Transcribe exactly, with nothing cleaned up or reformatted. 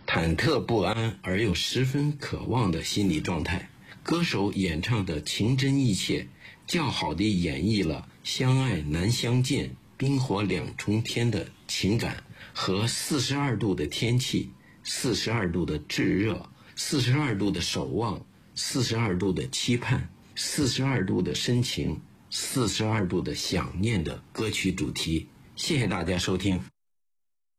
忐忑不安而又十分渴望的心理状态。歌手演唱的情真意切，较好地演绎了相爱难相见、冰火两重天的情感和四十二度的天气、四十二度的炙热、四十二度的守望、四十二度的期盼、四十二度的深情、四十二度的想念的歌曲主题。谢谢大家收听。